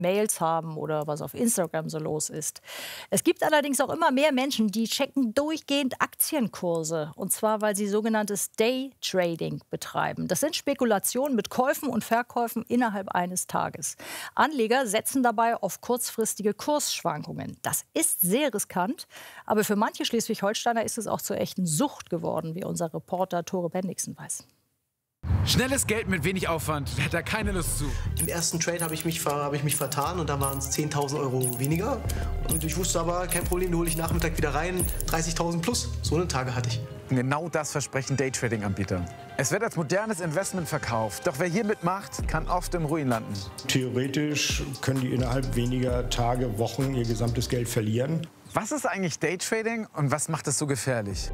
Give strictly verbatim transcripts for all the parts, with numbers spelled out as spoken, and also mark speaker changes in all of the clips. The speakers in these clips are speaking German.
Speaker 1: Mails haben oder was auf Instagram so los ist. Es gibt allerdings auch immer mehr Menschen, die checken durchgehend Aktienkurse. Und zwar, weil sie sogenanntes Daytrading betreiben. Das sind Spekulationen mit Käufen und Verkäufen innerhalb eines Tages. Anleger setzen dabei auf kurzfristige Kursschwankungen. Das ist sehr riskant, aber für manche Schleswig-Holsteiner ist es auch zur echten Sucht geworden, wie unser Reporter Tore Bendixen weiß.
Speaker 2: Schnelles Geld mit wenig Aufwand, wer hat da keine Lust zu?
Speaker 3: Im ersten Trade habe ich, mich ver- hab ich mich vertan und da waren es zehntausend Euro weniger. Und ich wusste aber, kein Problem, die hole ich Nachmittag wieder rein, dreißigtausend plus. So eine Tage hatte ich.
Speaker 2: Genau das versprechen Daytrading-Anbieter. Es wird als modernes Investment verkauft, doch wer hier mitmacht, kann oft im Ruin landen.
Speaker 4: Theoretisch können die innerhalb weniger Tage, Wochen ihr gesamtes Geld verlieren.
Speaker 2: Was ist eigentlich Daytrading und was macht es so gefährlich?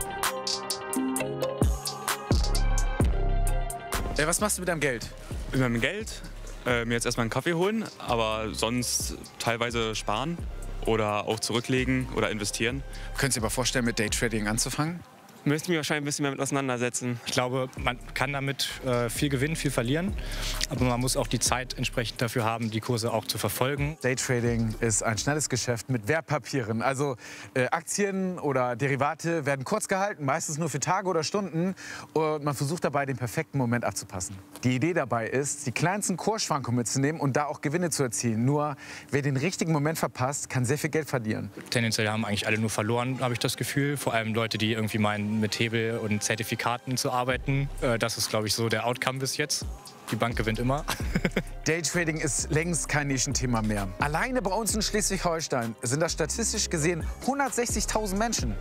Speaker 2: Äh, was machst du mit deinem Geld?
Speaker 5: Mit meinem Geld äh, mir jetzt erstmal einen Kaffee holen, aber sonst teilweise sparen oder auch zurücklegen oder investieren.
Speaker 2: Könntest du dir aber vorstellen, mit Daytrading anzufangen?
Speaker 6: Müsste mich wahrscheinlich ein bisschen mehr mit auseinandersetzen.
Speaker 7: Ich glaube, man kann damit äh, viel gewinnen, viel verlieren. Aber man muss auch die Zeit entsprechend dafür haben, die Kurse auch zu verfolgen.
Speaker 2: Daytrading ist ein schnelles Geschäft mit Wertpapieren. Also äh, Aktien oder Derivate werden kurz gehalten, meistens nur für Tage oder Stunden. Und man versucht dabei, den perfekten Moment abzupassen. Die Idee dabei ist, die kleinsten Kursschwankungen mitzunehmen und da auch Gewinne zu erzielen. Nur wer den richtigen Moment verpasst, kann sehr viel Geld verlieren.
Speaker 7: Tendenziell haben eigentlich alle nur verloren, habe ich das Gefühl. Vor allem Leute, die irgendwie meinen, mit Hebel und Zertifikaten zu arbeiten. Äh, das ist, glaube ich, so der Outcome bis jetzt. Die Bank gewinnt immer.
Speaker 2: Daytrading ist längst kein Nischenthema mehr. Alleine bei uns in Schleswig-Holstein sind das statistisch gesehen hundertsechzigtausend Menschen.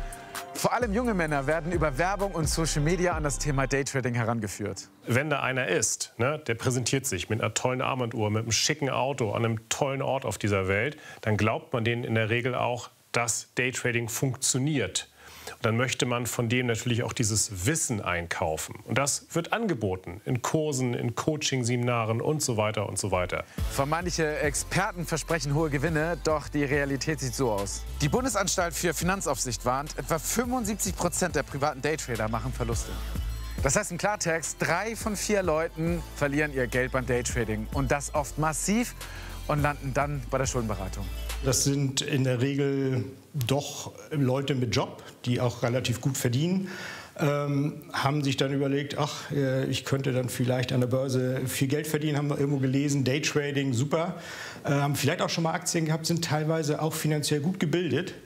Speaker 2: Vor allem junge Männer werden über Werbung und Social Media an das Thema Daytrading herangeführt.
Speaker 8: Wenn da einer ist, ne, der präsentiert sich mit einer tollen Armbanduhr, mit einem schicken Auto, an einem tollen Ort auf dieser Welt, dann glaubt man denen in der Regel auch, dass Daytrading funktioniert. Und dann möchte man von dem natürlich auch dieses Wissen einkaufen. Und das wird angeboten in Kursen, in Coaching-Seminaren und so weiter und so weiter.
Speaker 2: Manche Experten versprechen hohe Gewinne, doch die Realität sieht so aus. Die Bundesanstalt für Finanzaufsicht warnt, etwa fünfundsiebzig Prozent der privaten Daytrader machen Verluste. Das heißt im Klartext, drei von vier Leuten verlieren ihr Geld beim Daytrading. Und das oft massiv und landen dann bei der Schuldenberatung.
Speaker 4: Das sind in der Regel doch Leute mit Job, die auch relativ gut verdienen, ähm, haben sich dann überlegt, ach, äh, ich könnte dann vielleicht an der Börse viel Geld verdienen, haben wir irgendwo gelesen, Daytrading, super. Äh, haben vielleicht auch schon mal Aktien gehabt, sind teilweise auch finanziell gut gebildet.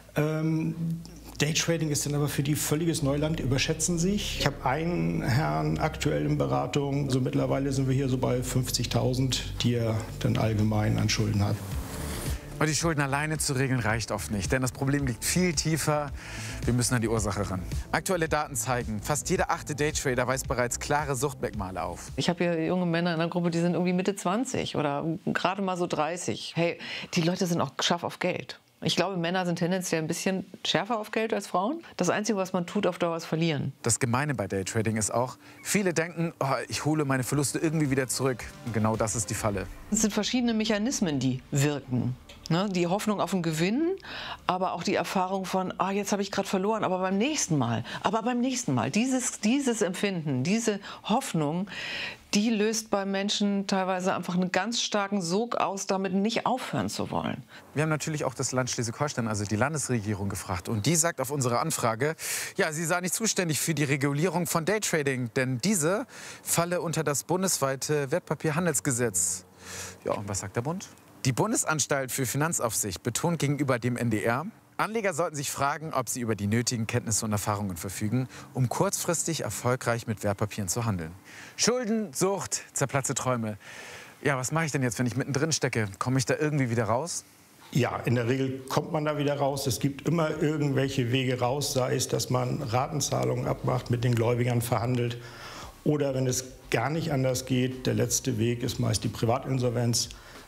Speaker 4: Ähm, Daytrading ist dann aber für die völliges Neuland, überschätzen sich. Ich habe einen Herrn aktuell in Beratung, so mittlerweile sind wir hier so bei fünfzigtausend, die er dann allgemein an Schulden hat.
Speaker 2: Und die Schulden alleine zu regeln reicht oft nicht, denn das Problem liegt viel tiefer. Wir müssen an die Ursache ran. Aktuelle Daten zeigen, fast jeder achte Daytrader weist bereits klare Suchtmerkmale auf.
Speaker 9: Ich habe hier junge Männer in der Gruppe, die sind irgendwie Mitte zwanzig oder gerade mal so dreißig. Hey, die Leute sind auch scharf auf Geld. Ich glaube, Männer sind tendenziell ein bisschen schärfer auf Geld als Frauen. Das Einzige, was man tut, auf Dauer ist verlieren.
Speaker 2: Das Gemeine bei Daytrading ist auch, viele denken, oh, ich hole meine Verluste irgendwie wieder zurück. Und genau das ist die Falle.
Speaker 9: Es sind verschiedene Mechanismen, die wirken. Ne, die Hoffnung auf einen Gewinn, aber auch die Erfahrung von, ah, jetzt habe ich gerade verloren, aber beim nächsten Mal, aber beim nächsten Mal. Dieses, dieses Empfinden, diese Hoffnung, die löst bei Menschen teilweise einfach einen ganz starken Sog aus, damit nicht aufhören zu wollen.
Speaker 2: Wir haben natürlich auch das Land Schleswig-Holstein, also die Landesregierung, gefragt. Und die sagt auf unsere Anfrage, ja, sie sei nicht zuständig für die Regulierung von Daytrading, denn diese falle unter das bundesweite Wertpapierhandelsgesetz. Ja, und was sagt der Bund? Die Bundesanstalt für Finanzaufsicht betont gegenüber dem N D R, Anleger sollten sich fragen, ob sie über die nötigen Kenntnisse und Erfahrungen verfügen, um kurzfristig erfolgreich mit Wertpapieren zu handeln. Schulden, Sucht, zerplatzte Träume. Ja, was mache ich denn jetzt, wenn ich mittendrin stecke? Komme ich da irgendwie wieder raus?
Speaker 4: Ja, in der Regel kommt man da wieder raus. Es gibt immer irgendwelche Wege raus, sei es, dass man Ratenzahlungen abmacht, mit den Gläubigern verhandelt. Oder wenn es gar nicht anders geht, der letzte Weg ist meist die Privatinsolvenz.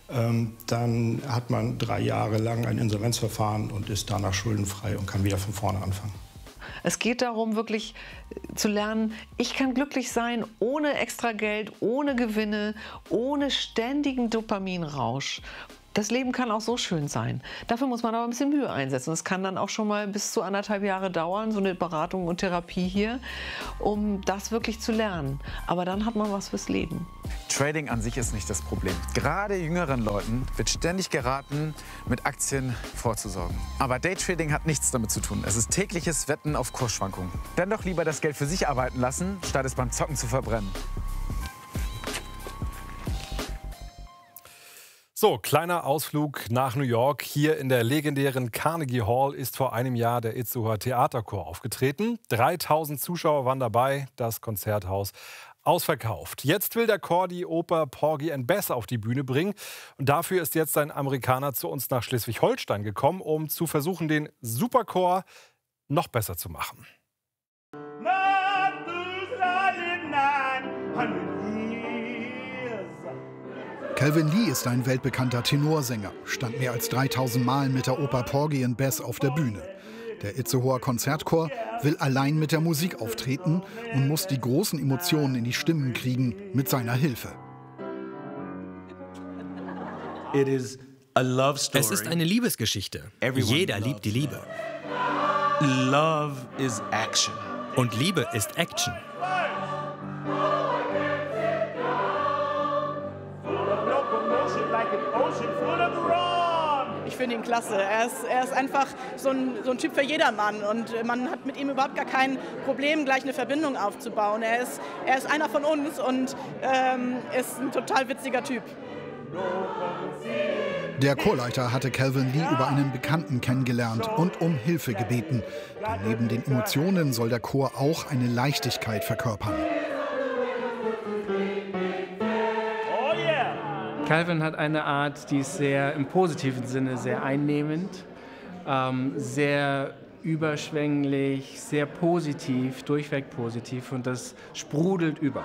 Speaker 4: Dann hat man drei Jahre lang ein Insolvenzverfahren und ist danach schuldenfrei und kann wieder von vorne anfangen.
Speaker 9: Es geht darum, wirklich zu lernen, ich kann glücklich sein ohne extra Geld, ohne Gewinne, ohne ständigen Dopaminrausch. Das Leben kann auch so schön sein. Dafür muss man aber ein bisschen Mühe einsetzen. Es kann dann auch schon mal bis zu anderthalb Jahre dauern, so eine Beratung und Therapie hier, um das wirklich zu lernen. Aber dann hat man was fürs Leben.
Speaker 2: Trading an sich ist nicht das Problem. Gerade jüngeren Leuten wird ständig geraten, mit Aktien vorzusorgen. Aber Daytrading hat nichts damit zu tun. Es ist tägliches Wetten auf Kursschwankungen. Dann doch lieber das Geld für sich arbeiten lassen, statt es beim Zocken zu verbrennen.
Speaker 10: So, kleiner Ausflug nach New York. Hier in der legendären Carnegie Hall ist vor einem Jahr der Itzehoer Theaterchor aufgetreten. dreitausend Zuschauer waren dabei, das Konzerthaus ausverkauft. Jetzt will der Chor die Oper Porgy and Bess auf die Bühne bringen. Und dafür ist jetzt ein Amerikaner zu uns nach Schleswig-Holstein gekommen, um zu versuchen, den Superchor noch besser zu machen.
Speaker 11: Calvin Lee ist ein weltbekannter Tenorsänger, stand mehr als dreitausend Mal mit der Oper Porgy and Bess auf der Bühne. Der Itzehoer Konzertchor will allein mit der Musik auftreten und muss die großen Emotionen in die Stimmen kriegen mit seiner Hilfe.
Speaker 12: Es ist eine Liebesgeschichte. Jeder liebt die Liebe. Und Liebe ist Action.
Speaker 13: Ich finde ihn klasse. Er ist, er ist einfach so ein, so ein Typ für jedermann und man hat mit ihm überhaupt gar kein Problem, gleich eine Verbindung aufzubauen. Er ist, er ist einer von uns und ähm, ist ein total witziger Typ.
Speaker 11: Der Chorleiter hatte Calvin Lee über einen Bekannten kennengelernt und um Hilfe gebeten. Denn neben den Emotionen soll der Chor auch eine Leichtigkeit verkörpern.
Speaker 14: Calvin hat eine Art, die ist sehr im positiven Sinne sehr einnehmend, ähm, sehr überschwänglich, sehr positiv, durchweg positiv und das sprudelt über.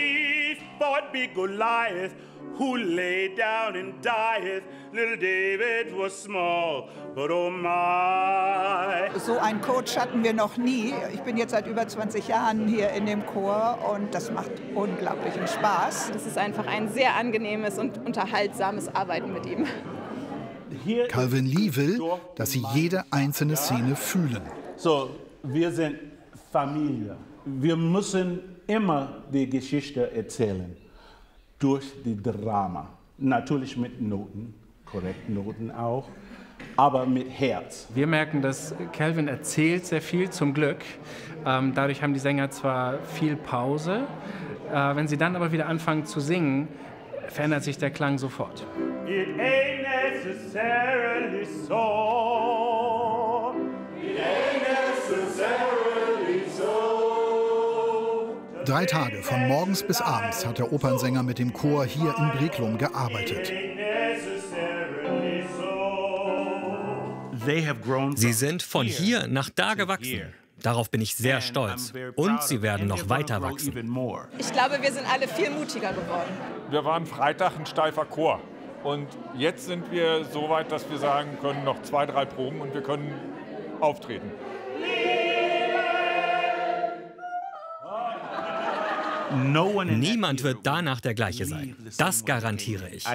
Speaker 14: Who laid down and died. Little David was small, but oh my.
Speaker 15: So einen Coach hatten wir noch nie. Ich bin jetzt seit über zwanzig Jahren hier in dem Chor und das macht unglaublichen Spaß.
Speaker 16: Das ist einfach ein sehr angenehmes und unterhaltsames Arbeiten mit ihm.
Speaker 11: Calvin Lee will, dass sie jede einzelne Szene fühlen.
Speaker 17: So, wir sind Familie. Wir müssen immer die Geschichte erzählen. Durch die Drama. Natürlich mit Noten, korrekt Noten auch, aber mit Herz.
Speaker 14: Wir merken, dass Calvin erzählt sehr viel, zum Glück. Ähm, dadurch haben die Sänger zwar viel Pause, äh, wenn sie dann aber wieder anfangen zu singen, verändert sich der Klang sofort. It ain't necessarily so. It ain't necessarily so.
Speaker 11: Drei Tage, von morgens bis abends, hat der Opernsänger mit dem Chor hier in Breklum gearbeitet.
Speaker 12: Sie sind von hier nach da gewachsen. Darauf bin ich sehr stolz. Und sie werden noch weiter wachsen.
Speaker 16: Ich glaube, wir sind alle viel mutiger geworden.
Speaker 18: Wir waren Freitag ein steifer Chor. Und jetzt sind wir so weit, dass wir sagen können, noch zwei, drei Proben und wir können auftreten.
Speaker 12: Niemand wird danach der gleiche sein. Das garantiere ich.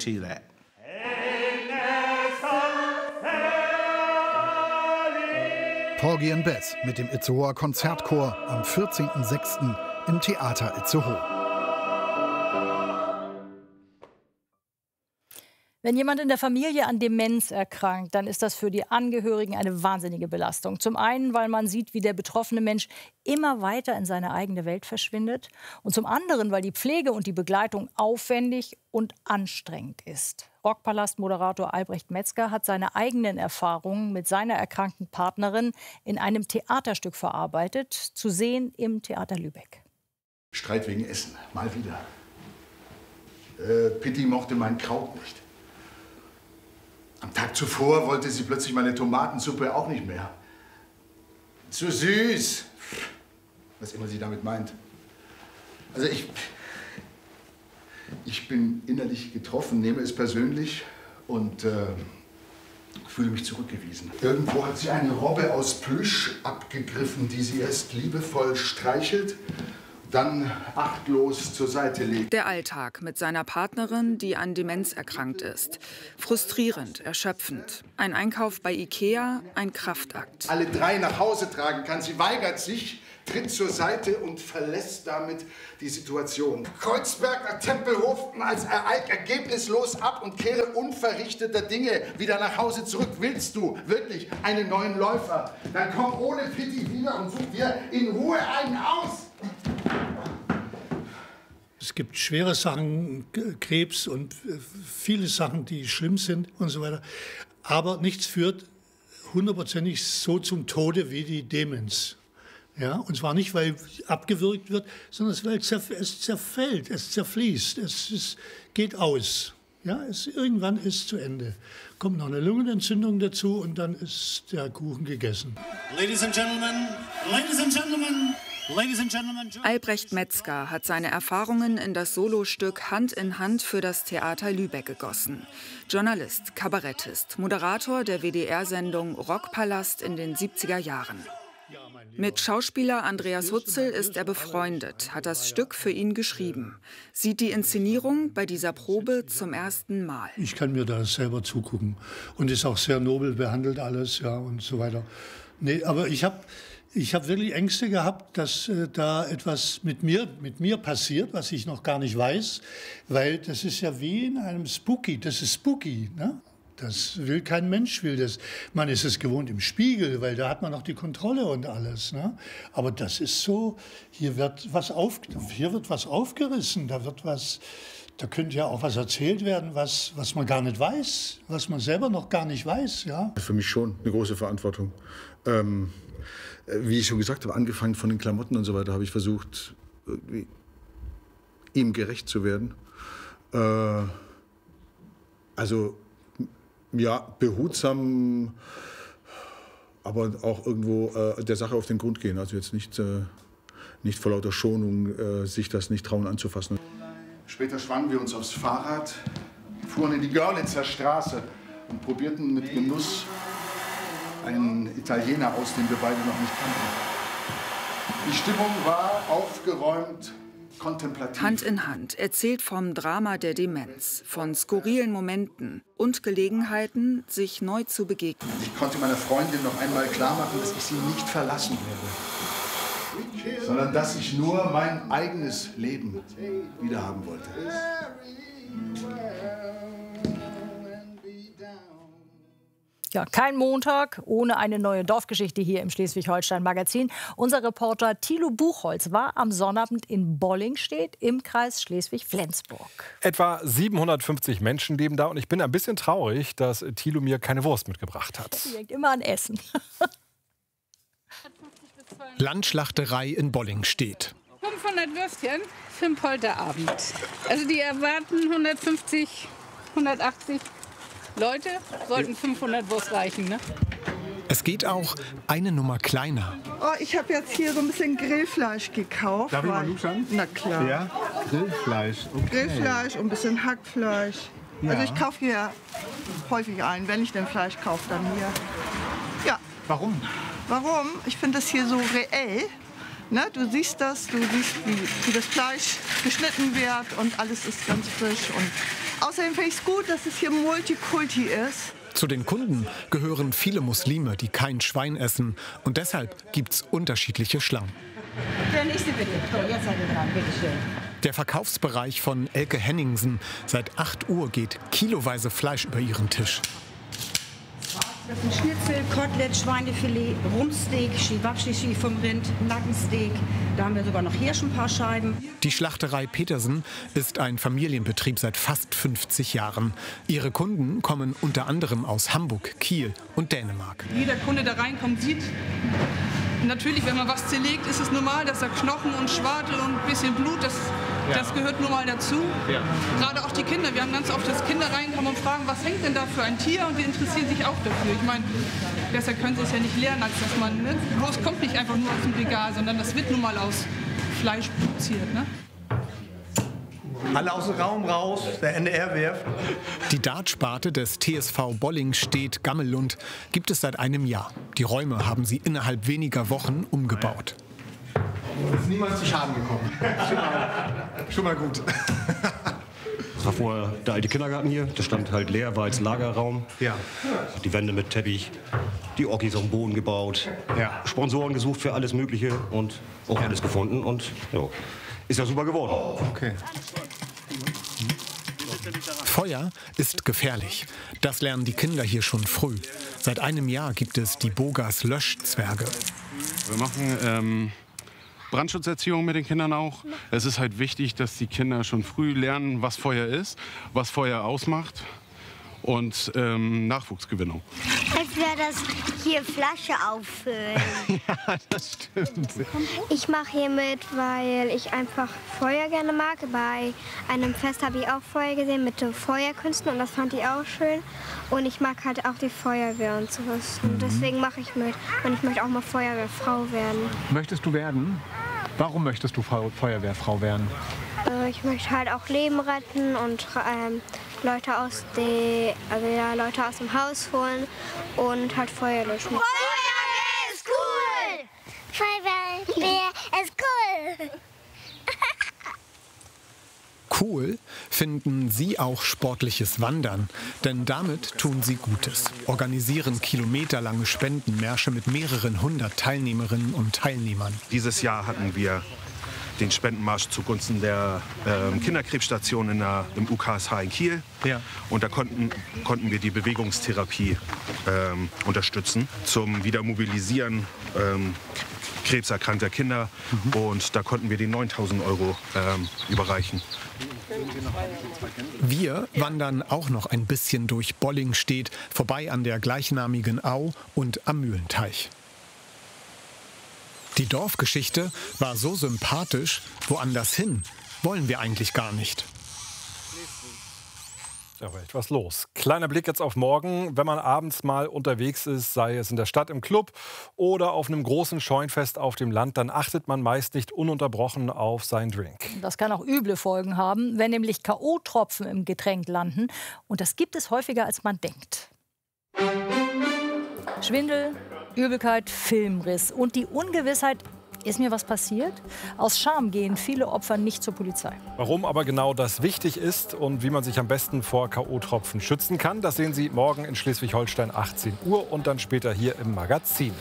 Speaker 11: Porgy and Bess mit dem Itzehoer Konzertchor am vierzehnten sechsten im Theater Itzehoe.
Speaker 1: Wenn jemand in der Familie an Demenz erkrankt, dann ist das für die Angehörigen eine wahnsinnige Belastung. Zum einen, weil man sieht, wie der betroffene Mensch immer weiter in seine eigene Welt verschwindet. Und zum anderen, weil die Pflege und die Begleitung aufwendig und anstrengend ist. Rockpalast-Moderator Albrecht Metzger hat seine eigenen Erfahrungen mit seiner erkrankten Partnerin in einem Theaterstück verarbeitet, zu sehen im Theater Lübeck.
Speaker 19: Streit wegen Essen, mal wieder. Äh, Pitti mochte mein Kraut nicht. Am Tag zuvor wollte sie plötzlich meine Tomatensuppe auch nicht mehr. Zu süß. Was immer sie damit meint. Also ich, ich bin innerlich getroffen, nehme es persönlich und äh, fühle mich zurückgewiesen. Irgendwo hat sie eine Robbe aus Plüsch abgegriffen, die sie erst liebevoll streichelt dann achtlos zur Seite legt.
Speaker 20: Der Alltag mit seiner Partnerin, die an Demenz erkrankt ist. Frustrierend, erschöpfend. Ein Einkauf bei Ikea, ein Kraftakt.
Speaker 19: Alle drei nach Hause tragen kann. Sie weigert sich, tritt zur Seite und verlässt damit die Situation. Kreuzberg nach Tempelhof als ergebnislos ab und kehre unverrichteter Dinge wieder nach Hause zurück. Willst du wirklich einen neuen Läufer? Dann komm ohne Pitti wieder und such dir in Ruhe einen aus.
Speaker 21: Es gibt schwere Sachen, Krebs und viele Sachen, die schlimm sind und so weiter. Aber nichts führt hundertprozentig so zum Tode wie die Demenz. Ja, und zwar nicht, weil abgewürgt wird, sondern weil es zerfällt, es zerfließt, es, es geht aus. Ja, es, irgendwann ist es zu Ende. Kommt noch eine Lungenentzündung dazu und dann ist der Kuchen gegessen.
Speaker 22: Ladies and Gentlemen, Ladies and Gentlemen, Ladies and Gentlemen.
Speaker 20: Albrecht Metzger hat seine Erfahrungen in das Solostück Hand in Hand für das Theater Lübeck gegossen. Journalist, Kabarettist, Moderator der W D R-Sendung Rockpalast in den siebziger Jahren. Mit Schauspieler Andreas Hutzel ist er befreundet, hat das Stück für ihn geschrieben. Sieht die Inszenierung bei dieser Probe zum ersten Mal.
Speaker 21: Ich kann mir da selber zugucken und ist auch sehr nobel behandelt alles, ja, und so weiter. Nee, aber ich habe ich hab wirklich Ängste gehabt, dass äh, da etwas mit mir, mit mir passiert, was ich noch gar nicht weiß, weil das ist ja wie in einem Spooky, das ist spooky, ne? Das will kein Mensch, will das. Man ist es gewohnt im Spiegel, weil da hat man noch die Kontrolle und alles. Ne? Aber das ist so, hier wird was auf, hier wird was aufgerissen, da wird was, da könnte ja auch was erzählt werden, was, was man gar nicht weiß, was man selber noch gar nicht weiß. Ja?
Speaker 19: Für mich schon eine große Verantwortung. Ähm, wie ich schon gesagt habe, angefangen von den Klamotten und so weiter, habe ich versucht, irgendwie ihm gerecht zu werden. Äh, also ja, behutsam, aber auch irgendwo äh, der Sache auf den Grund gehen. Also jetzt nicht, äh, nicht vor lauter Schonung äh, sich das nicht trauen anzufassen. Später schwangen wir uns aufs Fahrrad, fuhren in die Görlitzer Straße und probierten mit Genuss einen Italiener aus, den wir beide noch nicht kannten. Die Stimmung war aufgeräumt, kontemplativ.
Speaker 20: Hand in Hand erzählt vom Drama der Demenz, von skurrilen Momenten und Gelegenheiten, sich neu zu begegnen.
Speaker 19: Ich konnte meiner Freundin noch einmal klar machen, dass ich sie nicht verlassen werde, sondern dass ich nur mein eigenes Leben wiederhaben wollte.
Speaker 1: Ja, kein Montag ohne eine neue Dorfgeschichte hier im Schleswig-Holstein-Magazin. Unser Reporter Thilo Buchholz war am Sonnabend in Bollingstedt im Kreis Schleswig-Flensburg.
Speaker 10: Etwa siebenhundertfünfzig Menschen leben da und ich bin ein bisschen traurig, dass Thilo mir keine Wurst mitgebracht hat.
Speaker 1: Sie denkt immer an Essen.
Speaker 23: Landschlachterei in Bollingstedt.
Speaker 24: fünfhundert Würstchen für einen Polterabend. Also die erwarten hundertfünfzig, hundertachtzig Leute, sollten fünfhundert Wurst reichen, ne?
Speaker 23: Es geht auch eine Nummer kleiner.
Speaker 25: Oh, ich habe jetzt hier so ein bisschen Grillfleisch gekauft.
Speaker 23: Darf ich mal
Speaker 25: luschern? Na klar.
Speaker 23: Ja, Grillfleisch. Okay.
Speaker 25: Grillfleisch und ein bisschen Hackfleisch.
Speaker 23: Ja.
Speaker 25: Also ich kaufe hier häufig ein, wenn ich denn Fleisch kaufe, dann hier. Ja.
Speaker 23: Warum?
Speaker 25: Warum? Ich finde das hier so reell. Ne? Du siehst das, du siehst, wie, wie das Fleisch geschnitten wird und alles ist ganz frisch. Und außerdem finde ich es gut, dass es hier Multikulti ist.
Speaker 23: Zu den Kunden gehören viele Muslime, die kein Schwein essen. Und deshalb gibt es unterschiedliche Schlangen.
Speaker 26: Der nächste bitte. So, jetzt seid ihr dran, bitteschön.
Speaker 23: Der Verkaufsbereich von Elke Henningsen. Seit acht Uhr geht kiloweise Fleisch über ihren Tisch.
Speaker 26: Das sind Schnitzel, Kotelett, Schweinefilet, Rumsteak, Schiwabschichi vom Rind, Nackensteak. Da haben wir sogar noch Hirsch ein paar Scheiben.
Speaker 23: Die Schlachterei Petersen ist ein Familienbetrieb seit fast fünfzig Jahren. Ihre Kunden kommen unter anderem aus Hamburg, Kiel und Dänemark.
Speaker 27: Jeder Kunde, der reinkommt, sieht, natürlich, wenn man was zerlegt, ist es normal, dass da Knochen und Schwarte und ein bisschen Blut, das, ja. das gehört nun mal dazu. Ja. Gerade auch die Kinder. Wir haben ganz oft, dass Kinder reinkommen und fragen, was hängt denn da für ein Tier? Und die interessieren sich auch dafür. Ich meine, besser können sie es ja nicht lernen, als dass man, ne? Wurst kommt nicht einfach nur aus dem Regal, sondern das wird nun mal aus Fleisch produziert. Ne?
Speaker 28: Alle aus dem Raum raus, der N D R wirft.
Speaker 23: Die Dartsparte des T S V Bollingstedt Gammelund gibt es seit einem Jahr. Die Räume haben sie innerhalb weniger Wochen umgebaut.
Speaker 21: Ist niemand zu Schaden gekommen. Schon mal, schon mal gut.
Speaker 2: Das war vorher der alte Kindergarten hier. Der stand halt leer, war als Lagerraum.
Speaker 21: Ja.
Speaker 2: Die Wände mit Teppich, die Ockis auf dem Boden gebaut.
Speaker 21: Ja.
Speaker 2: Sponsoren gesucht für alles Mögliche und auch ja. alles gefunden. Und ja, ist ja super geworden.
Speaker 21: Okay.
Speaker 23: Feuer ist gefährlich. Das lernen die Kinder hier schon früh. Seit einem Jahr gibt es die Bogas Löschzwerge.
Speaker 3: Wir machen ähm, Brandschutzerziehung mit den Kindern auch. Es ist halt wichtig, dass die Kinder schon früh lernen, was Feuer ist, was Feuer ausmacht und ähm, Nachwuchsgewinnung.
Speaker 4: Als wäre das hier Flasche auffüllen.
Speaker 3: Ja, das stimmt.
Speaker 4: Ich mache hier mit, weil ich einfach Feuer gerne mag. Bei einem Fest habe ich auch Feuer gesehen mit den Feuerkünsten und das fand ich auch schön. Und ich mag halt auch die Feuerwehr und sowas. Und deswegen mache ich mit. Und ich möchte auch mal Feuerwehrfrau werden.
Speaker 23: Möchtest du werden? Warum möchtest du Feuerwehrfrau werden?
Speaker 4: Äh, ich möchte halt auch Leben retten und ähm, Leute aus die, also ja, Leute aus dem Haus holen und halt Feuer löschen. Feuerwehr ist cool! Feuerwehr ist cool!
Speaker 23: Cool finden sie auch sportliches Wandern, denn damit tun sie Gutes. Organisieren kilometerlange Spendenmärsche mit mehreren hundert Teilnehmerinnen und Teilnehmern.
Speaker 5: Dieses Jahr hatten wir den Spendenmarsch zugunsten der ähm, Kinderkrebsstation in der, im U K S H in Kiel.
Speaker 23: Ja.
Speaker 5: Und da konnten, konnten wir die Bewegungstherapie ähm, unterstützen zum Wiedermobilisieren ähm, krebserkrankter Kinder. Mhm. Und da konnten wir die neuntausend Euro ähm, überreichen.
Speaker 23: Wir wandern auch noch ein bisschen durch Bollingstedt, vorbei an der gleichnamigen Au und am Mühlenteich. Die Dorfgeschichte war so sympathisch, woanders hin wollen wir eigentlich gar nicht.
Speaker 10: Da war etwas los. Kleiner Blick jetzt auf morgen. Wenn man abends mal unterwegs ist, sei es in der Stadt im Club oder auf einem großen Scheunfest auf dem Land, dann achtet man meist nicht ununterbrochen auf seinen Drink.
Speaker 1: Das kann auch üble Folgen haben, wenn nämlich K O-Tropfen im Getränk landen. Und das gibt es häufiger, als man denkt. Schwindel, Übelkeit, Filmriss und die Ungewissheit, ist mir was passiert? Aus Scham gehen viele Opfer nicht zur Polizei.
Speaker 10: Warum aber genau das wichtig ist und wie man sich am besten vor K O-Tropfen schützen kann, das sehen Sie morgen in Schleswig-Holstein achtzehn Uhr und dann später hier im Magazin.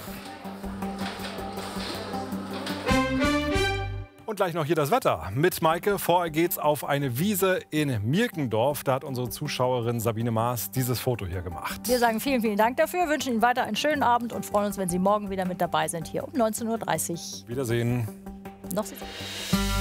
Speaker 10: Und gleich noch hier das Wetter. Mit Maike. Vorher geht's auf eine Wiese in Mirkendorf. Da hat unsere Zuschauerin Sabine Maas dieses Foto hier gemacht.
Speaker 1: Wir sagen vielen, vielen Dank dafür, wünschen Ihnen weiter einen schönen Abend und freuen uns, wenn Sie morgen wieder mit dabei sind, hier um neunzehn Uhr dreißig.
Speaker 10: Wiedersehen.
Speaker 1: Noch